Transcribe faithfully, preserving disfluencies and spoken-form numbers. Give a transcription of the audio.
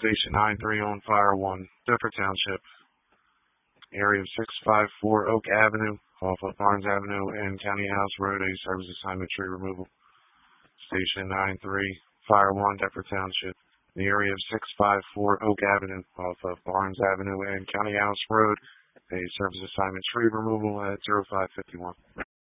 Station nine three on Fire one, Deptford Township. Area of six five four Oak Avenue, off of Barnes Avenue and County House Road, a service assignment tree removal. Station nine three, Fire one, Deptford Township. The area of six five four Oak Avenue, off of Barnes Avenue and County House Road, a service assignment tree removal at zero five five one.